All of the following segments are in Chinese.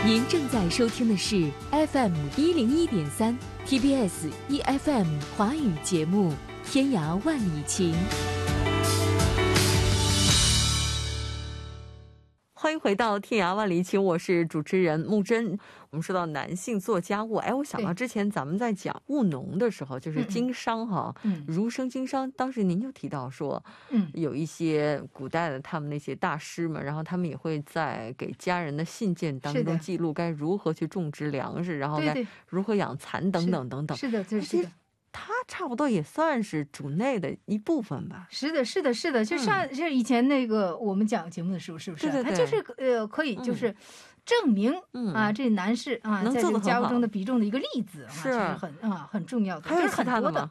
您正在收听的是 FM101.3 TBS EFM 华语节目《天涯万里情》。欢迎回到天涯万里情，我是主持人木真。我们说到男性做家务，我想到之前咱们在讲务农的时候，就是经商哈，儒生经商，当时您就提到说，有一些古代的他们那些大师们，然后他们也会在给家人的信件当中记录该如何去种植粮食，然后该如何养蚕等等等等。 是的，是的。 它差不多也算是主内的一部分吧。 是的，是的，是的，就以前那个我们讲节目的时候，是不是？它就是可以就是证明这男士在这个家务中的比重的一个例子，是很重要的。 还有其他的吗？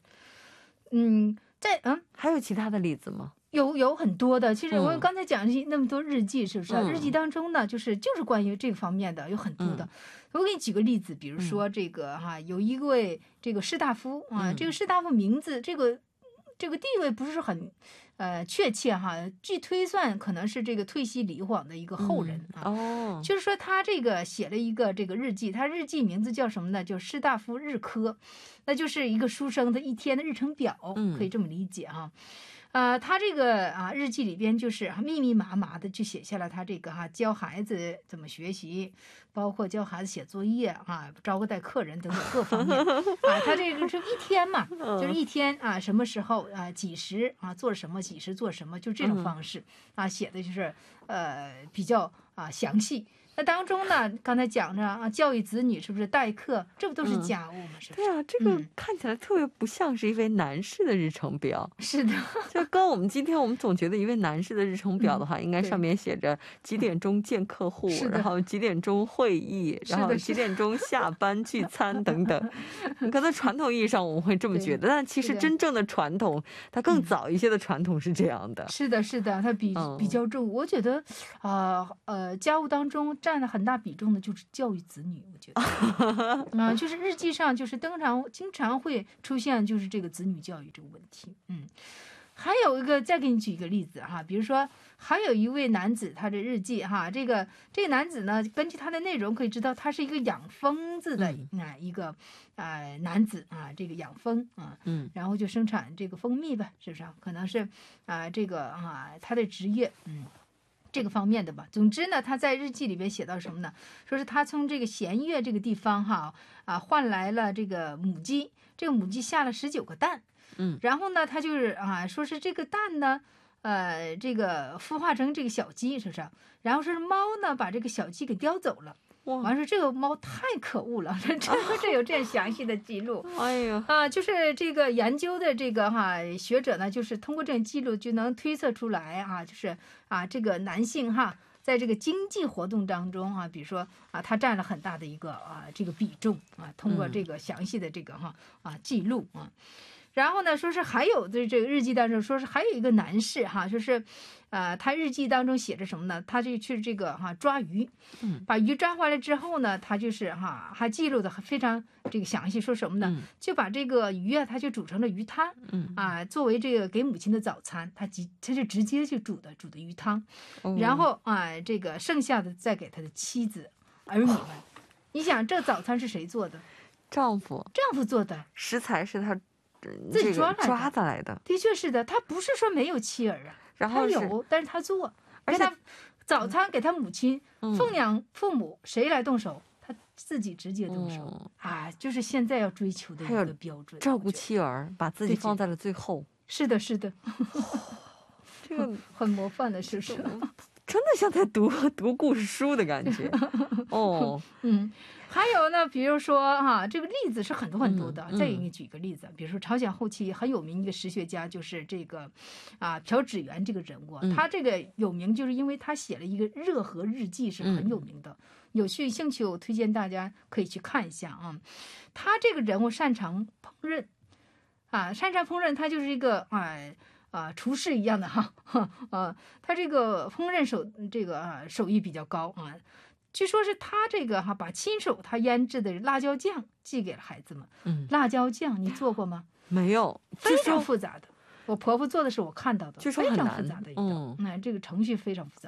还有其他的例子吗？ 有很多的。其实我刚才讲那么多日记，是不是？日记当中呢，就是关于这个方面的有很多的。我给你举个例子，比如说这个有一位这个士大夫这个士大夫名字这个地位不是很确切据推算可能是这个退西李广的一个后人就是说他这个写了一个这个日记，他日记名字叫什么呢？就士大夫日科，那就是一个书生的一天的日程表，可以这么理解他这个日记里边就是密密麻麻的就写下了他这个教孩子怎么学习，包括教孩子写作业招待客人等等各方面他这个是一天嘛，就是一天什么时候几时做什么，几时做什么，就这种方式写的就是比较详细。那当中呢，刚才讲着教育子女是不是待客，这不都是家务吗？是不是？ 对这个看起来特别不像是一位男士的日程表。 是的， 就跟我们今天我们总觉得一位男士的日程表的话，应该上面写着几点钟见客户，然后几点钟会议，然后几点钟下班聚餐等等。可能传统意义上我们会这么觉得，但其实真正的传统，它更早一些的传统是这样的。 是的，是的，它比较重。我觉得家务当中占了很大比重的就是教育子女，我觉得就是日记上就是经常会出现就是这个子女教育这个问题。还有一个，再给你举一个例子比如说还有一位男子，他的日记这个男子呢，根据他的内容可以知道他是一个养蜂子的一个男子这个养蜂然后就生产这个蜂蜜吧，是不是可能是这个他的职业这个方面的吧。总之呢，他在日记里边写到什么呢？说是他从这个弦月这个地方换来了这个母鸡，这个母鸡下了19个蛋，然后呢，他就是说是这个蛋呢，这个孵化成这个小鸡，是不是？然后说是猫呢把这个小鸡给叼走了。完说这个猫太可恶了，这有这样详细的记录。 哎呦就是这个研究的这个学者呢，就是通过这种记录就能推测出来就是这个男性在这个经济活动当中比如说他占了很大的一个这个比重通过这个详细的这个记录然后呢，说是还有的这个日记当中说是还有一个男士说是他日记当中写着什么呢？他就去这个抓鱼，把鱼抓回来之后呢，他就是还记录的非常这个详细，说什么呢？就把这个鱼他就煮成了鱼汤，作为这个给母亲的早餐，他就直接就煮的鱼汤，然后这个剩下的再给他的妻子儿女们。你想这早餐是谁做的？ 丈夫做的， 食材是他自己抓的来的。 的确是的，他不是说没有妻儿然后他有，但是他做，而且他早餐给他母亲奉养父母，谁来动手？他自己直接动手就是现在要追求的一个标准， 照顾妻儿，把自己放在了最后。 是的，是的， 这个很模范的，是不是？ 真的像在读故事书的感觉。 还有呢，比如说这个例子是很多很多的。再给你举个例子，比如说朝鲜后期很有名一个史学家，就是这个朴志元这个人物，他这个有名就是因为他写了一个热河日记，是很有名的。有兴趣我推荐大家可以去看一下他这个人物擅长烹饪他就是一个厨师一样的他这个烹饪手艺比较高据说是他这个把亲手他腌制的辣椒酱寄给了孩子们。辣椒酱你做过吗？ 没有， 非常复杂的。我婆婆做的是我看到的， 非常复杂的一道。这个程序非常复杂的。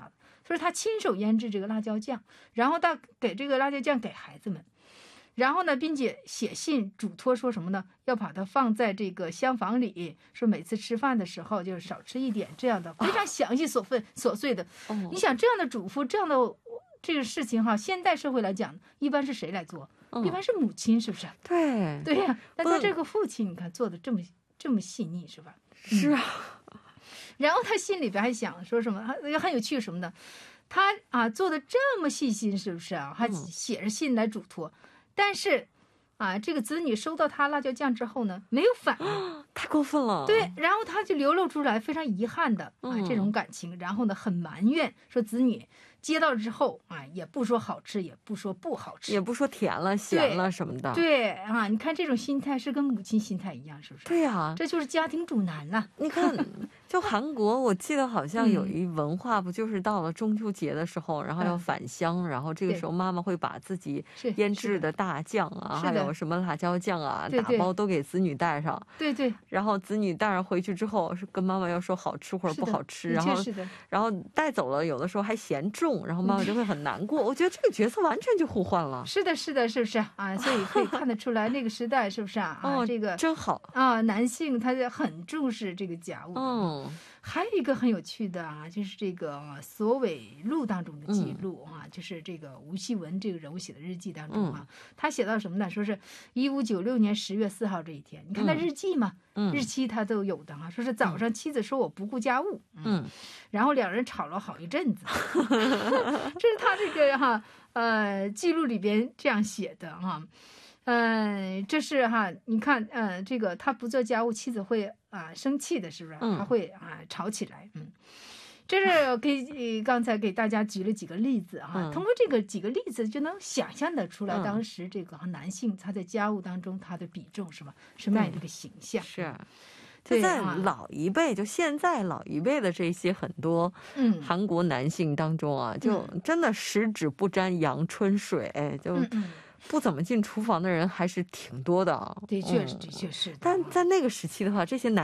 所以他亲手腌制这个辣椒酱，然后他给这个辣椒酱给孩子们。然后呢，并且写信嘱托说什么呢？要把它放在这个厢房里，说每次吃饭的时候就是少吃一点，这样的非常详细琐碎的。你想这样的嘱咐，这样的这个事情哈，现代社会来讲，一般是谁来做？一般是母亲，是不是？ 对对呀。但他这个父亲，你看做的这么细腻，是吧？ 是啊。 然后他心里边还想说什么？很有趣什么的，他做的这么细心，是不是啊？他写着信来嘱托。但是，这个子女收到他辣椒酱之后呢，没有反应， 太过分了。 对，然后他就流露出来非常遗憾的这种感情，然后呢很埋怨，说子女接到之后也不说好吃，也不说不好吃， 也不说甜了、咸了什么的。 对你看这种心态是跟母亲心态一样，是不是？ 对呀， 这就是家庭主男了。 你看，就韩国，我记得好像有一文化，不就是到了中秋节的时候，然后要返乡，然后这个时候妈妈会把自己腌制的大酱啊，还有什么辣椒酱啊，打包都给子女带上。 对。 然后子女带上回去之后，是跟妈妈要说好吃或者不好吃，然后带走了，有的时候还嫌重，然后妈妈就会很难过。我觉得这个角色完全就互换了。 是的，是不是所以可以看得出来那个时代是不是这个真好男性他就很重视这个家务。还有一个很有趣的就是这个所谓录当中的记录就是这个吴锡文这个人物写的日记当中他写到什么呢？说是1596年10月4号这一天，你看他日记嘛，日期他都有的说是早上妻子说我不顾家务，然后两人吵了好一阵子，这是他这个记录里边这样写的这是你看这个他不做家务，妻子会生气的，是不是？他会吵起来。这是刚才给大家举了几个例子通过这个几个例子就能想象得出来，当时这个男性他在家务当中他的比重是吧？什么样的一个形象？ 是。就在老一辈，就现在老一辈的这些很多韩国男性当中就真的十指不沾阳春水，就不怎么进厨房的人还是挺多的。 的确是。 但在那个时期的话，这些男